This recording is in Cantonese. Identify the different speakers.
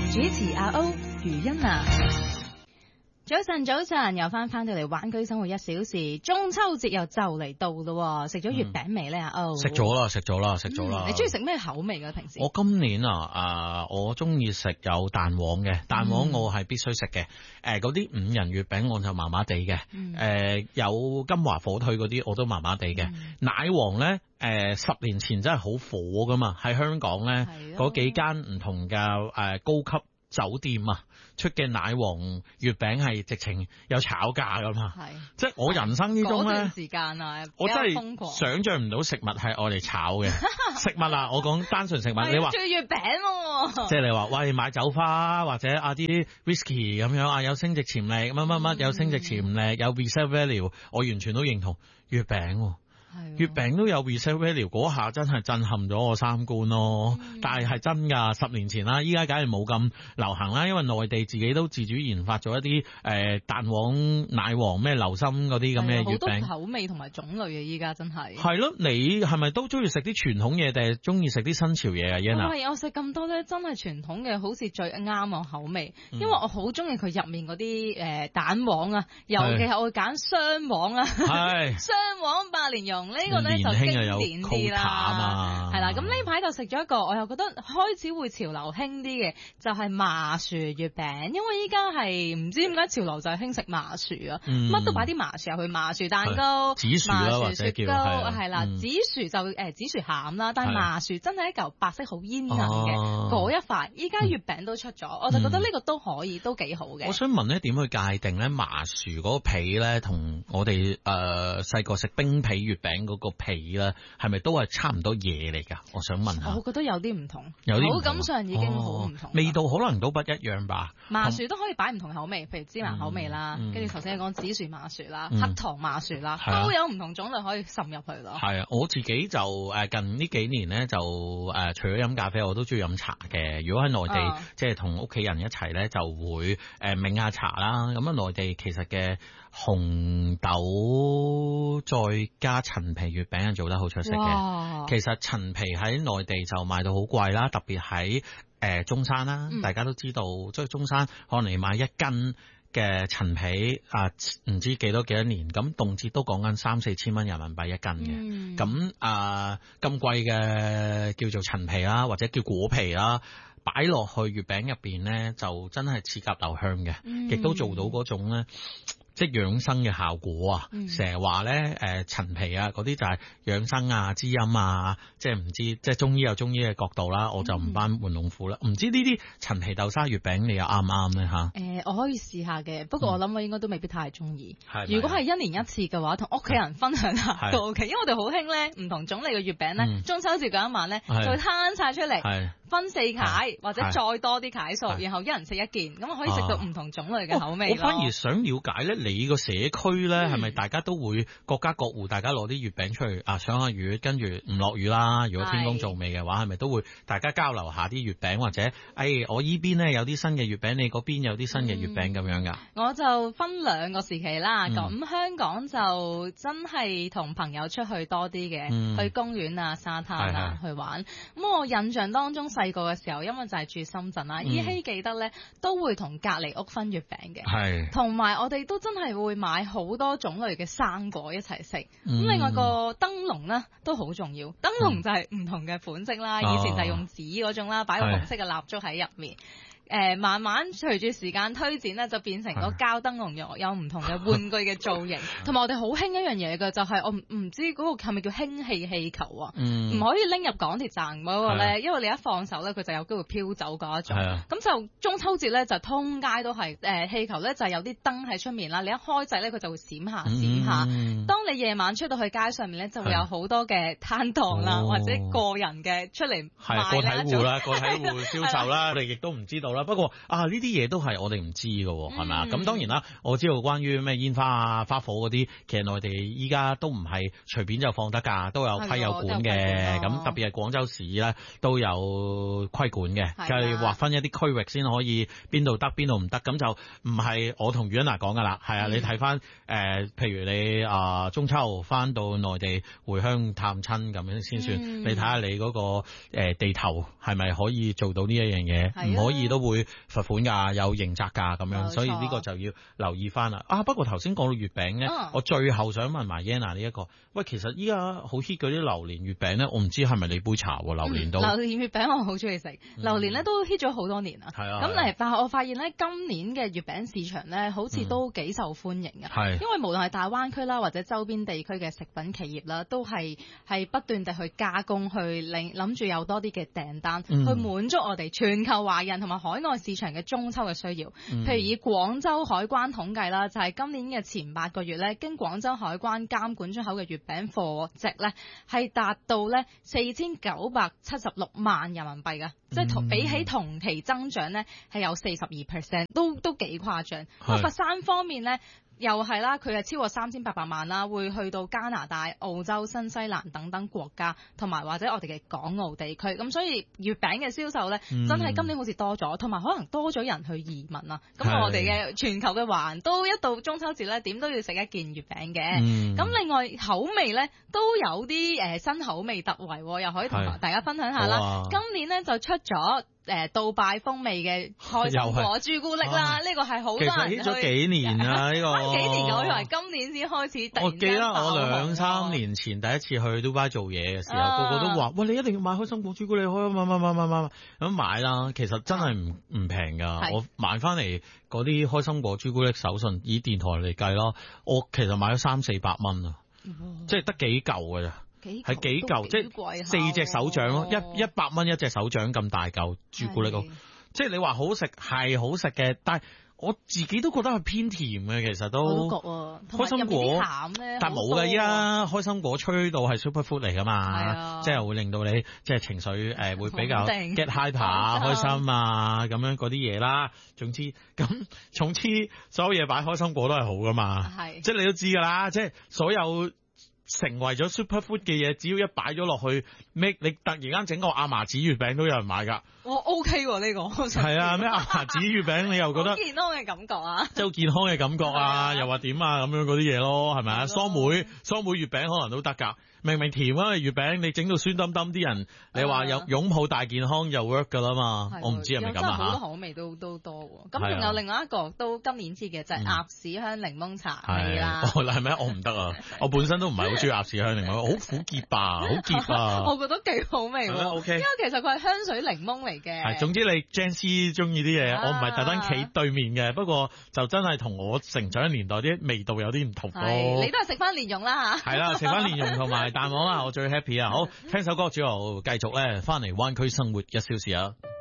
Speaker 1: 主持阿歐余欣娜。早晨，又翻到嚟玩居生活1小時，中秋節又就嚟到咯，食咗月餅未咧？阿歐食咗
Speaker 2: 啦。
Speaker 1: 你中意食咩口味嘅平時？
Speaker 2: 我今年我中意食有蛋黃嘅，蛋黃我係必須食嘅。嗰啲5仁月餅我就麻麻地嘅。有金華火腿嗰啲我都麻麻地嘅。奶黃咧，10年前真係好火噶嘛，喺香港咧嗰幾間唔同嘅高級酒店啊出嘅奶黃月餅係直情有炒價噶嘛，即係我人生之中咧，
Speaker 1: 時間啊，
Speaker 2: 我真係想像唔到食物係愛嚟炒嘅食物啊！我講單純食物，你話
Speaker 1: 最月餅喎，
Speaker 2: 即係你話喂買酒花或者啲 whisky 咁樣啊，有升值潛力乜有升值潛力，有 resale value， 我完全都認同月餅喎。月餅都有 resale value， 嗰下真係震撼咗我三觀咯。但係真㗎，10年前啦，依家梗係冇咁流行啦，因為內地自己都自主研發咗一啲蛋黃、奶黃咩流心嗰啲咁嘅月餅，
Speaker 1: 好多口味同埋種類嘅，依家真係。係
Speaker 2: 咯，你係咪都中意食啲傳統嘢，定係中意食啲新潮嘢啊？Yana，
Speaker 1: 我食咁多咧，真係傳統嘅好似最啱我口味，因為我好中意佢入面嗰啲蛋黃啊，尤其係我會揀雙黃啊，雙黃百年蓉。呢個咧就經典啲啦，係啦。咁呢排就食咗一個，我又覺得開始會潮流興啲嘅，就係麻薯月餅。因為依家係唔知點解潮流就係興食麻薯啊，乜都擺啲麻薯入去，麻薯蛋糕、
Speaker 2: 紫薯啦或者叫
Speaker 1: 係啦，紫薯就紫薯餡啦，但係麻薯真係一嚿白色好煙韌嘅嗰一塊。依家月餅都出咗，我就覺得呢個都可以，都幾好嘅。
Speaker 2: 我想問咧，點去界定咧麻薯嗰個皮咧，同我哋細個食冰皮月餅嗰個皮咧，係咪都係差唔多嘢嚟㗎？我想問下。
Speaker 1: 我覺得有啲唔同，
Speaker 2: 口
Speaker 1: 感上已經好唔同。
Speaker 2: 味道可能都不一樣吧。
Speaker 1: 麻薯都可以擺唔同口味，譬如芝麻口味啦，跟住頭先你講紫薯麻薯啦、黑糖麻薯啦，都有唔同種類可以滲入去咯。係啊，
Speaker 2: 我自己就近呢幾年咧，就除咗飲咖啡，我都中意飲茶嘅。如果喺內地，即係同屋企人一齊咧，就會茗下茶啦。咁啊，內地其實嘅紅豆再加陳皮月餅係做得好出色嘅。其實陳皮喺內地就賣到好貴啦，特別喺中山啦，大家都知道，即係中山可能你買1斤嘅陳皮唔知幾多年，咁動輒都講緊3-4千蚊人民幣1斤嘅。咁咁貴嘅叫做陳皮啦，或者叫果皮啦，擺落去月餅入邊咧，就真係似甲流香嘅，亦都做到嗰種咧。即係養生嘅效果啊！成日話咧陳皮啊嗰啲就係養生啊、滋陰啊，即係唔知即係中醫有中醫嘅角度啦，我就唔班門弄斧啦。唔知呢啲陳皮豆沙月餅你又啱唔啱咧嚇？
Speaker 1: 我可以試下嘅，不過我諗我應該都未必太中意。如果係1年1次嘅話，同屋企人分享下都 OK，因為我哋好興咧唔同種類嘅月餅咧，中秋節嗰一晚咧就會攤晒出嚟，分4塊或者再多啲塊數，然後一人食1件，咁可以食到唔同種類嘅口味。
Speaker 2: 我反而想了解咧，你個社區咧係咪大家都會各家各戶，大家攞啲月餅出去賞下月，跟住唔落雨啦。如果天公造美嘅話，係咪都會大家交流下啲月餅，或者我依邊咧有啲新嘅月餅，你嗰邊有啲新嘅月餅咁樣噶？我
Speaker 1: 就分2個時期啦。咁香港就真係同朋友出去多啲嘅，去公園啊、沙灘啊去玩。咁我印象當中細個嘅時候，因為就係住深圳啦，依稀記得咧都會同隔離屋分月餅嘅，同埋我哋都真係會買好多種類嘅生果一齊食。咁另外個燈籠咧都好重要，燈籠就係唔同嘅款式啦。以前就係用紙嗰種啦，擺個紅色嘅蠟燭喺入面。慢慢隨住時間推展咧，就變成個膠燈籠，有唔同嘅玩具嘅造型。同埋我哋好興一樣嘢嘅，就係我唔知嗰個係咪叫氫氣氣球啊？唔可以拎入港鐵站嗰個咧，因為你一放手咧，佢就有機會飄走嗰一種。咁就中秋節咧，就通街都係氣球咧，就有啲燈喺出面啦。你一開掣咧，佢就會閃下閃下。當你夜晚出到去街上面咧，就會有好多嘅攤檔啦，或者個人嘅出嚟賣呢一種。
Speaker 2: 個體戶銷售啦，我哋亦都唔知道啦。不過呢啲嘢都係我哋唔知嘅，係咪啊？咁當然啦，我知道關於咩煙花啊、花火嗰啲，其實內地依家都唔係隨便就放得㗎，都有規有管嘅。咁特別係廣州市咧都有規管嘅，就係劃分一啲區域先可以邊度得邊度唔得。咁就唔係我同袁娜講㗎啦。係啊，你睇翻譬如你中秋翻到內地回鄉探親咁樣先算。你睇下你嗰個地頭係咪可以做到呢一樣嘢？唔可以都都會罰款㗎，有刑責㗎咁樣，所以呢個就要留意翻啦。不過頭先講到月餅咧，我最後想問埋 Yana 呢一個，喂，其實依家好 hit 嗰啲榴蓮月餅咧，我唔知係咪你杯茶喎？榴蓮都榴蓮
Speaker 1: 月餅我好中意食，榴蓮咧都 hit 咗好多年啦。係啊。咁但係我發現咧，今年嘅月餅市場咧，好似都幾受歡迎嘅。係。因為無論係大灣區啦，或者周邊地區嘅食品企業啦，都係不斷地去加工，去諗住有多啲嘅訂單，去滿足我哋全球華人同埋海外市場嘅中秋嘅需要。譬如以廣州海關統計啦，就係今年嘅前8個月咧，經廣州海關監管出口嘅月餅貨值咧，係達到咧4976萬人民幣嘅，即係比起同期增長咧係有42%，都幾誇張。佛山方面咧，又係啦，佢係超過3800萬啦，會去到加拿大、澳洲、新西蘭等等國家，同埋或者我哋嘅港澳地區。咁所以月餅嘅銷售咧，真係今年好似多咗，同埋可能多咗人去移民啦。咁我哋嘅全球嘅華人都一到中秋節咧，點都要食一件月餅嘅。咁另外口味咧都有啲新口味突圍，又可以同大家分享下啦。今年咧就出咗杜拜風味嘅開心果朱古力啦，呢個係好多人
Speaker 2: 其實咗幾年啦，呢個
Speaker 1: 幾年我以為今年先開始突然間。
Speaker 2: 我記得我2-3年前第一次去杜拜做嘢嘅時候，個個都話：喂，你一定要買開心果朱古力，買咁買啦。其實真係唔平㗎，我買翻嚟嗰啲開心果朱古力手信，以電台嚟計咯，我其實買咗300-400蚊啊，即係得幾嚿㗎咋。係幾嚿，即係4隻手掌咯，100蚊一隻手掌咁大嚿朱古力咯。即係你話好食係好食嘅，但係我自己都覺得係偏甜嘅，其實都。我都覺喎。開心果淡咧，但係冇㗎，依家開心果吹到係 super food 嚟㗎嘛，即係會令到你即係情緒會比較 get hyper 開心啊咁樣嗰啲嘢啦。總之所有嘢擺開心果都係好㗎嘛，即係你都知㗎啦，即係所有。成為咗 superfood 嘅嘢，只要一擺咗落去，你突然間整個亞麻籽月餅都有人買㗎。
Speaker 1: 我 OK 喎呢個。係
Speaker 2: 啊，咩亞麻籽月餅你又覺得
Speaker 1: 健康嘅感覺啊？
Speaker 2: 即係好健康嘅感覺啊，又話點啊咁樣嗰啲嘢咯，係咪啊？梳梅月餅可能都得㗎。明明甜啊月餅，你整到酸墩墩啲人，你話有擁抱大健康又 work 㗎啦嘛？我唔知係咪咁啊？
Speaker 1: 好多口味都多喎。咁仲有另外一個都今年知嘅就係鴨屎香檸檬茶味啦。
Speaker 2: 係咪？我唔得啊！我本身都唔係好中意鴨屎香檸檬，好苦澀啊，好澀啊。
Speaker 1: 我覺得幾好味喎。
Speaker 2: OK。
Speaker 1: 因為其實佢係香水檸檬嚟嘅。
Speaker 2: 係，總之你 Jane 中意啲嘢，我唔係特登企對面嘅，不過就真係同我成長年代啲味道有啲唔同咯。
Speaker 1: 你都係食翻蓮蓉啦嚇。係
Speaker 2: 啦，食翻蓮蓉同埋蛋黃啊，我最 happy 啊！好，聽首歌之後繼續咧，翻嚟灣區生活1小時啊！